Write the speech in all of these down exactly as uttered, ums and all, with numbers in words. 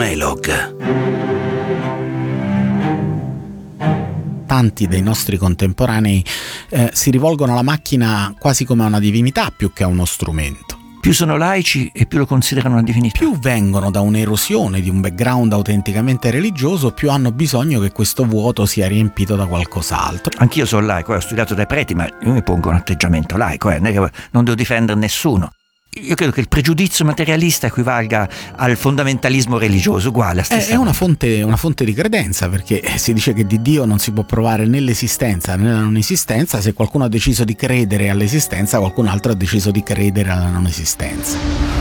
Mailog. Tanti dei nostri contemporanei eh, si rivolgono alla macchina quasi come a una divinità più che a uno strumento. Più sono laici e più lo considerano una divinità. Più vengono da un'erosione di un background autenticamente religioso, più hanno bisogno che questo vuoto sia riempito da qualcos'altro. Anch'io sono laico, ho studiato dai preti, ma io mi pongo un atteggiamento laico, eh, non devo difendere nessuno. Io credo che il pregiudizio materialista equivalga al fondamentalismo religioso, uguale a stessa È una fonte, una fonte di credenza, perché si dice che di Dio non si può provare né l'esistenza né la non esistenza. Se qualcuno ha deciso di credere all'esistenza, qualcun altro ha deciso di credere alla non esistenza.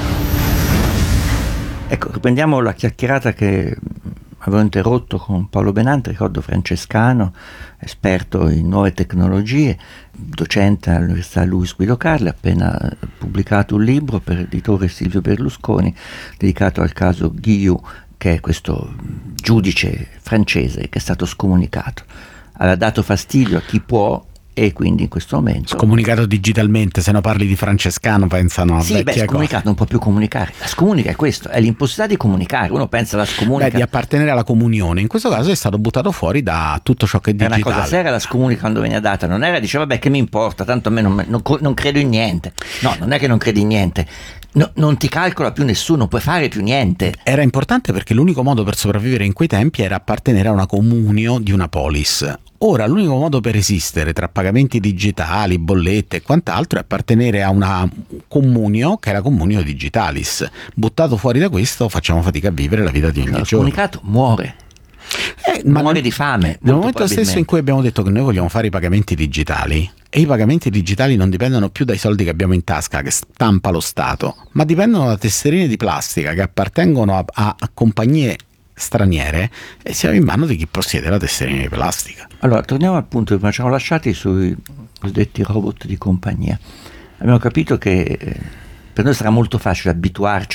Ecco, riprendiamo la chiacchierata che avevo interrotto con Paolo Benante, ricordo francescano, esperto in nuove tecnologie, docente all'Università Luis Guido Carli, ha appena pubblicato un libro per l'editore Silvio Berlusconi dedicato al caso Guillou, che è questo giudice francese che è stato scomunicato. Aveva dato fastidio a chi può e quindi in questo momento scomunicato digitalmente. Se no parli di francescano pensano a sì, vecchia beh, scomunicato cosa. Non può più comunicare. La scomunica è questo, è l'impossibilità di comunicare. Uno pensa alla scomunica, beh, di appartenere alla comunione. In questo caso è stato buttato fuori da tutto ciò che è digitale. È una cosa seria la scomunica quando veniva data, non era, diceva vabbè, che mi importa, tanto a me non, non, non credo in niente. No, non è che non credi in niente, no, non ti calcola più nessuno, non puoi fare più niente. Era importante perché l'unico modo per sopravvivere in quei tempi era appartenere a una comunio di una polis. Ora l'unico modo per esistere tra pagamenti digitali, bollette e quant'altro è appartenere a una comunio che è la comunio digitalis. Buttato fuori da questo facciamo fatica a vivere la vita di ogni Lo giorno. Scomunicato muore. Eh, ma muore nel, di fame. Nel momento stesso in cui abbiamo detto che noi vogliamo fare i pagamenti digitali, e i pagamenti digitali non dipendono più dai soldi che abbiamo in tasca, che stampa lo Stato, ma dipendono da tesserine di plastica che appartengono a, a, a compagnie straniere, e siamo in mano di chi possiede la tesserina di plastica. Allora, torniamo al punto che ci siamo lasciati sui cosiddetti robot di compagnia. Abbiamo capito che per noi sarà molto facile abituarci